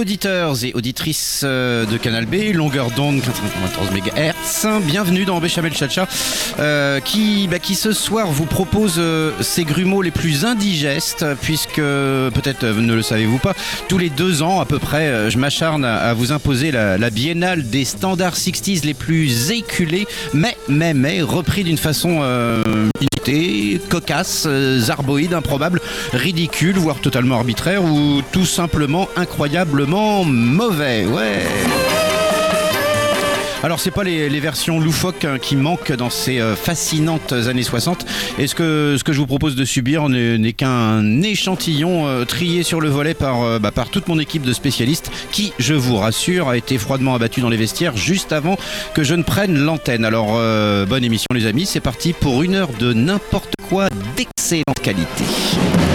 auditeurs et auditrices de Canal B, longueur d'onde 14 MHz, bienvenue dans Béchamel Chacha qui ce soir vous propose ses grumeaux les plus indigestes, puisque peut-être ne le savez-vous pas, tous les 2 ans à peu près, je m'acharne à vous imposer la biennale des standards 60s les plus éculés, mais repris d'une façon inéditée, cocasse, zarboïde, improbable, ridicule, voire totalement arbitraire, ou tout simplement incroyablement mauvais. Ouais. Alors c'est pas les versions loufoques qui manquent dans ces fascinantes années 60, et ce que je vous propose de subir n'est qu'un échantillon trié sur le volet par toute mon équipe de spécialistes qui, je vous rassure, a été froidement abattu dans les vestiaires juste avant que je ne prenne l'antenne. Alors bonne émission les amis, c'est parti pour 1 heure de n'importe quoi d'excellente qualité.